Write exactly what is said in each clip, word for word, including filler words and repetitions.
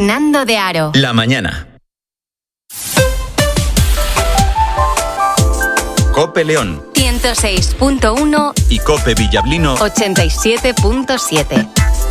Fernando de Aro. La mañana. Cope León ciento seis punto uno y Cope Villablino ochenta y siete punto siete.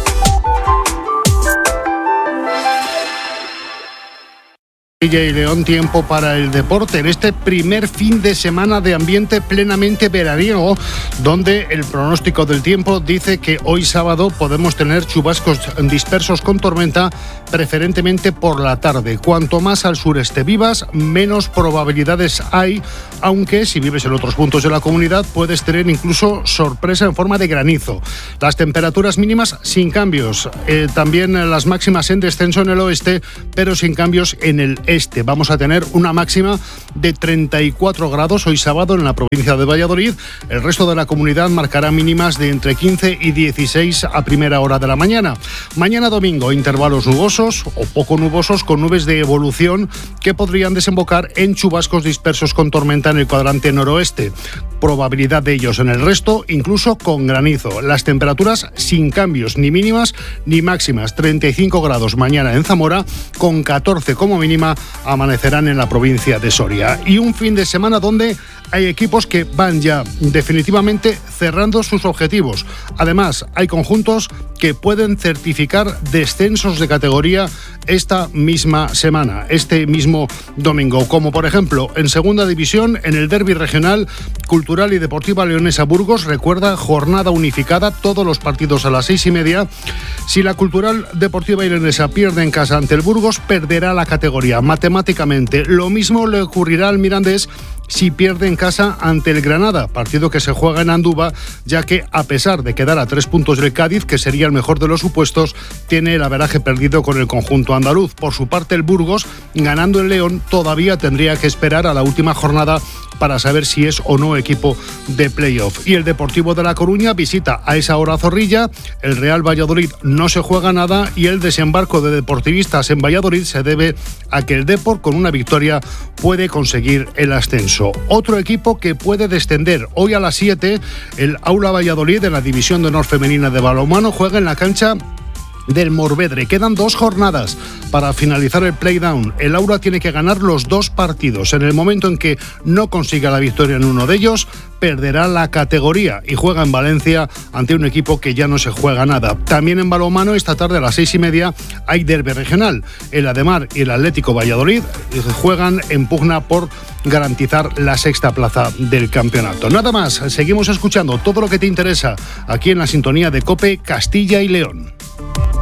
Castilla y León, tiempo para el deporte en este primer fin de semana de ambiente plenamente veraniego, donde el pronóstico del tiempo dice que hoy sábado podemos tener chubascos dispersos con tormenta, preferentemente por la tarde. Cuanto más al sureste vivas, menos probabilidades hay, aunque si vives en otros puntos de la comunidad puedes tener incluso sorpresa en forma de granizo. Las temperaturas mínimas sin cambios, eh, también las máximas en descenso en el oeste, pero sin cambios en el este. Vamos a tener una máxima de treinta y cuatro grados hoy sábado en la provincia de Valladolid. El resto de la comunidad marcará mínimas de entre quince y dieciséis a primera hora de la mañana. Mañana domingo, intervalos nubosos o poco nubosos con nubes de evolución que podrían desembocar en chubascos dispersos con tormenta en el cuadrante noroeste. Probabilidad de ellos en el resto, incluso con granizo. Las temperaturas sin cambios, ni mínimas ni máximas. treinta y cinco grados mañana en Zamora, con catorce como mínima amanecerán en la provincia de Soria. Y un fin de semana donde hay equipos que van ya definitivamente cerrando sus objetivos. Además, hay conjuntos que pueden certificar descensos de categoría esta misma semana, este mismo domingo, como por ejemplo en segunda división, en el derbi regional, Cultural y Deportiva Leonesa Burgos. Recuerda, jornada unificada, todos los partidos a las seis y media. Si la Cultural Deportiva Leonesa pierde en casa ante el Burgos, perderá la categoría matemáticamente. Lo mismo le ocurrirá al Mirandés si pierde en casa ante el Granada, partido que se juega en Andúba, ya que a pesar de quedar a tres puntos del Cádiz, que sería el mejor de los supuestos, tiene el averaje perdido con el conjunto andaluz. Por su parte, el Burgos, ganando el León, todavía tendría que esperar a la última jornada para saber si es o no equipo de playoff. Y el Deportivo de La Coruña visita a esa hora Zorrilla, el Real Valladolid no se juega nada y el desembarco de deportivistas en Valladolid se debe a que el Depor, con una victoria, puede conseguir el ascenso. Otro equipo que puede descender hoy a las siete, el Aula Valladolid, en la división de honor femenina de balonmano, juega en la cancha del Morvedre. Quedan dos jornadas para finalizar el playdown. El Aura tiene que ganar los dos partidos. En el momento en que no consiga la victoria en uno de ellos, perderá la categoría y juega en Valencia ante un equipo que ya no se juega nada. También en balonmano, esta tarde a las seis y media hay derbi regional. El Ademar y el Atlético Valladolid juegan en pugna por garantizar la sexta plaza del campeonato. Nada más, seguimos escuchando todo lo que te interesa aquí en la sintonía de COPE Castilla y León.